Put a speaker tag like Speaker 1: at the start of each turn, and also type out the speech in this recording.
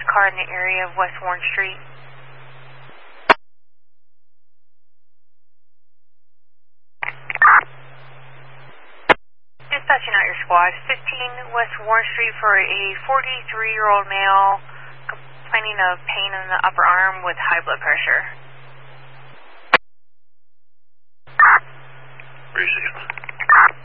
Speaker 1: car in the area of West Warren Street. Dispatching out your squad, 15 West Warren Street for a 43-year-old male complaining of pain in the upper arm with high blood pressure.
Speaker 2: Appreciate it.